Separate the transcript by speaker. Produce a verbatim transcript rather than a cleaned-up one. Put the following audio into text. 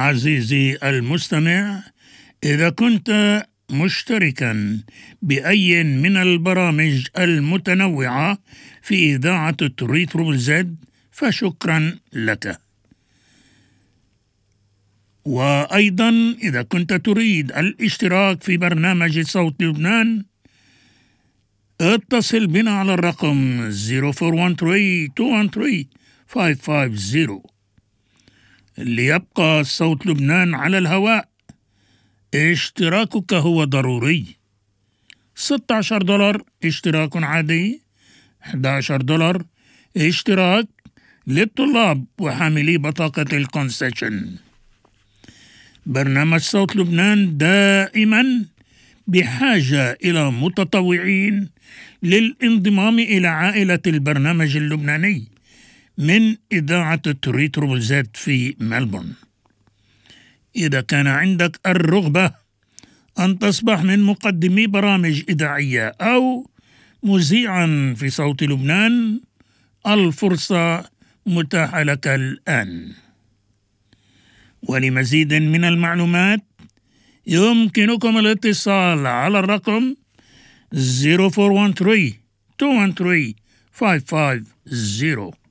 Speaker 1: عزيزي المستمع، إذا كنت مشتركا بأي من البرامج المتنوعة في إذاعة تريتروبل زد فشكرا لك. وأيضا إذا كنت تريد الاشتراك في برنامج صوت لبنان اتصل بنا على الرقم صفر أربعة واحد ثلاثة اثنين واحد ثلاثة خمسة خمسة صفر. ليبقى صوت لبنان على الهواء اشتراكك هو ضروري. ستة عشر دولار اشتراك عادي، أحد عشر دولار اشتراك للطلاب وحاملي بطاقة الكونسيشن. برنامج صوت لبنان دائما بحاجة إلى متطوعين للانضمام إلى عائلة البرنامج اللبناني من إذاعة تريتروبل زد في ملبورن. إذا كان عندك الرغبة أن تصبح من مقدمي برامج إذاعية أو مذيعا في صوت لبنان، الفرصة متاحة لك الآن. ولمزيد من المعلومات يمكنكم الاتصال على الرقم صفر أربعة واحد ثلاثة اثنين واحد ثلاثة خمسة خمسة صفر.